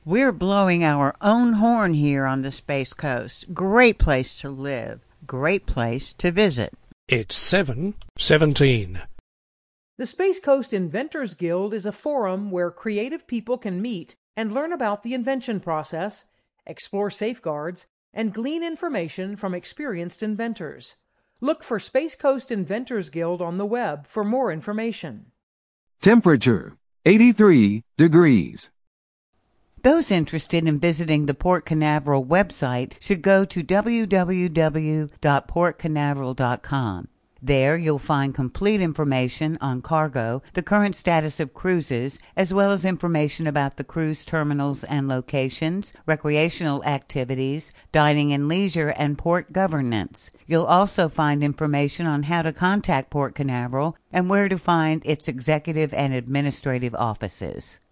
We're blowing our own horn here on the Space Coast. Great place to live. Great place to visit. It's 7:17. The Space Coast Inventors Guild is a forum where creative people can meet and learn about the invention process, explore safeguards, and glean information from experienced inventors. Look for Space Coast Inventors Guild on the web for more information. Temperature, 83 degrees. Those interested in visiting the Port Canaveral website should go to www.portcanaveral.com. There you'll find complete information on cargo, the current status of cruises, as well as information about the cruise terminals and locations, recreational activities, dining and leisure, and port governance. You'll also find information on how to contact Port Canaveral and where to find its executive and administrative offices.